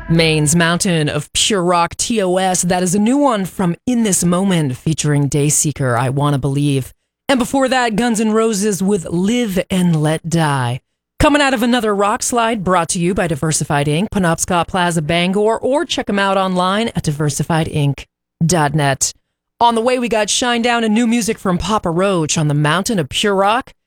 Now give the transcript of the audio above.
Maine's Mountain of Pure Rock, TOS. That is a new one from In This Moment featuring Dayseeker, I Wanna Believe. And before that, Guns N' Roses with Live and Let Die. Coming out of another rock slide, brought to you by Diversified Inc., Penobscot Plaza, Bangor, or check them out online at diversifiedinc.net. On the way, we got Shine Down and new music from Papa Roach on the Mountain of Pure Rock.